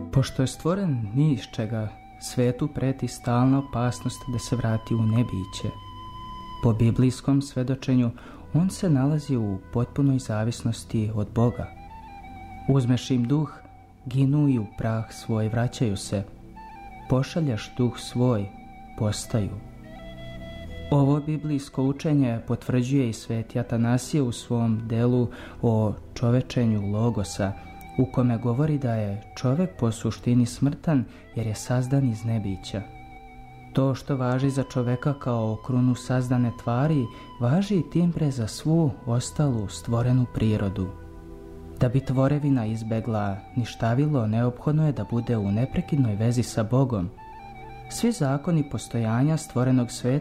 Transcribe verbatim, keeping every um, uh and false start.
Pošto je stvoren ni iz čega, svetu preti stalna opasnost da se vrati u nebiće. Po biblijskom svedočenju, on se nalazi u potpunoj zavisnosti od Boga. Uzmeš im duh, ginu i u prah svoj vraćaju se. Pošalješ duh svoj, postaju. Ovo biblijsko učenje potvrđuje i sveti Atanasije u svom delu o čovečenju logosa, u kome govori da je čovek po suštini smrtan jer je sazdan iz nebića. To što važi za čoveka kao krunu sazdane tvari, važi i tim pre za svu ostalu stvorenu prirodu. Da bi tvorevina izbegla ništavilo, neophodno je da bude u neprekidnoj vezi sa Bogom. Svi zakoni postojanja stvorenog sveta